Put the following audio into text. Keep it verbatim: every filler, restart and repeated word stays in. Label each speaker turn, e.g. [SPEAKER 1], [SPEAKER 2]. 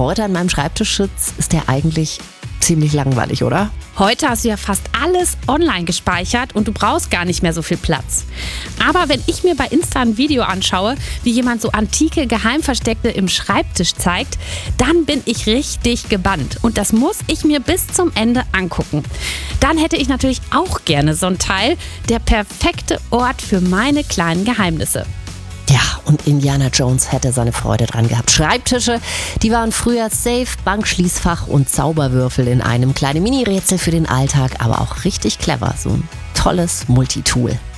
[SPEAKER 1] heute an meinem Schreibtisch sitze, ist der eigentlich ziemlich langweilig, oder?
[SPEAKER 2] Heute hast du ja fast alles online gespeichert und du brauchst gar nicht mehr so viel Platz. Aber wenn ich mir bei Insta ein Video anschaue, wie jemand so antike Geheimversteckte im Schreibtisch zeigt, dann bin ich richtig gebannt. Und das muss ich mir bis zum Ende angucken. Dann hätte ich natürlich auch gerne so ein Teil, der perfekte Ort für meine kleinen Geheimnisse.
[SPEAKER 1] Ja, und Indiana Jones hätte seine Freude dran gehabt. Schreibtische, die waren früher Safe, Bankschließfach und Zauberwürfel in einem. Kleine Mini-Rätsel für den Alltag, aber auch richtig clever. So ein tolles Multitool.